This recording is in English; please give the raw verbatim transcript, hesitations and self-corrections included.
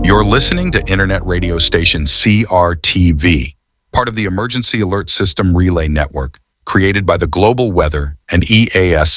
You're listening to internet radio station C R T V, part of the Emergency Alert System Relay Network, created by the Global Weather and E A S